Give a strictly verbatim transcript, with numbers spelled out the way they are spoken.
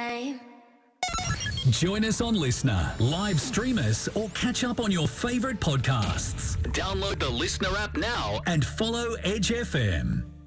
same. Join us on Listener, live stream us, or catch up on your favourite podcasts. Download the Listener app now and follow Edge F M.